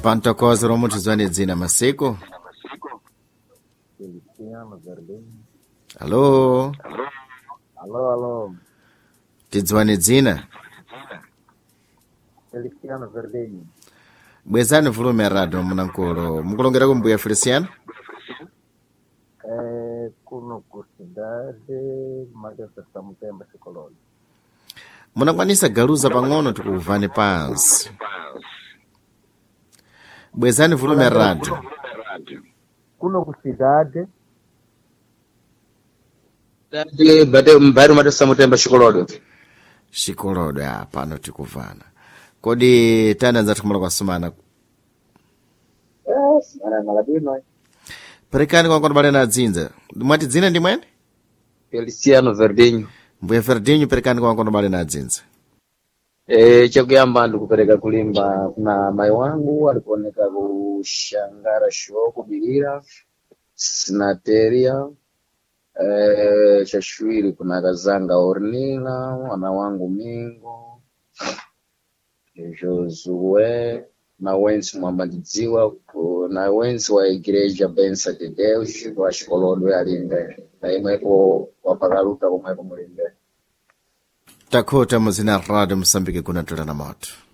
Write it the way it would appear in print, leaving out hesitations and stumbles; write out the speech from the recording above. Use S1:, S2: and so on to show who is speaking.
S1: Pantokozo romo tuzwane dzina masiku.
S2: Feliciano Verdenho.
S1: Alô?
S2: Alô.
S1: Tidzwane dzina?
S2: Feliciano Verdenho.
S1: Bwezani volume ya radio munankolo. Mukulongera kumbuya Feliciano?
S2: Kuno ku cidade, mas essa estamos em Chicololo.
S1: Munakwanisa galuza pang'ono tikuvane pansi. Bwezani volume ya radio.
S2: Kuno ku cidade.
S3: Bate mbairo matesa mutemba Chicololo.
S1: Chicololo pano tikuvana. Kodi tana nzati kumala kwa sumana.
S2: Ana maladino.
S1: Perekani kwa bale na dzinza. Mwati dzina ndi mwene?
S3: Feliciano Verdenho.
S1: Mbuya Verdinho perekani kwa bale na dzinza.
S3: Chakuyamba ndikupereka kulimba kuna mai wangu alikuoneka kushangara show kubirira sinateria. Chashwiri kuna kazanga Ornila, wana wangu Mingo, Josue, na wensi mwambandidziwa, na wensi wa igreja Bensa de Deus, wa Chicololo ya Limbe, na imwepo wapagaluta kumwepo mulimbe.
S1: Takota muzina radio Msambiki kuna tula na moto.